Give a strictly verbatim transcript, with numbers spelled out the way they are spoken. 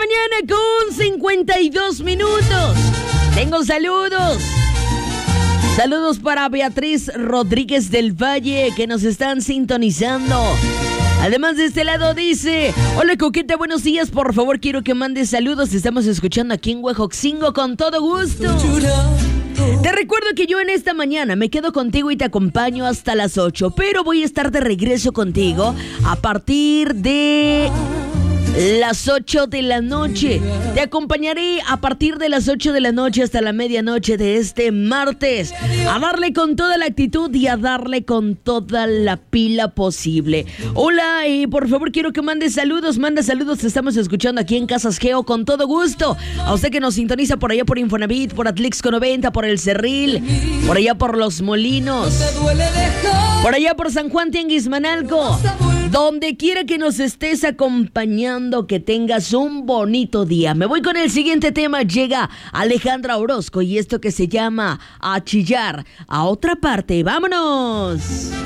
mañana con cincuenta y dos minutos. Tengo saludos. Saludos para Beatriz Rodríguez del Valle, que nos están sintonizando. Además, de este lado dice: hola Coqueta, buenos días, por favor quiero que mandes saludos. Estamos escuchando aquí en Huejoxingo con todo gusto. Te recuerdo que yo en esta mañana me quedo contigo y te acompaño hasta las ocho, pero voy a estar de regreso contigo a partir de las ocho de la noche. Te acompañaré a partir de las ocho de la noche hasta la medianoche de este martes, a darle con toda la actitud y a darle con toda la pila posible. Hola, y por favor quiero que mandes saludos. Manda saludos, te estamos escuchando aquí en Casas Geo con todo gusto. A usted que nos sintoniza por allá por Infonavit, por Atlixco noventa, por El Cerril, por allá por Los Molinos, por allá por San Juan Tianguismanalco. Donde quiera que nos estés acompañando, que tengas un bonito día. Me voy con el siguiente tema. Llega Alejandra Orozco y esto que se llama A Chillar a Otra Parte. ¡Vámonos!